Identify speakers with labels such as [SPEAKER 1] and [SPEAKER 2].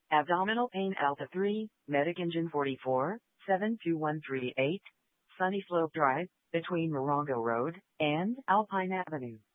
[SPEAKER 1] Abdominal pain Alpha 3, Medic Engine 44, 72138, Sunny Slope Drive, between Morongo Road and Alpine Avenue.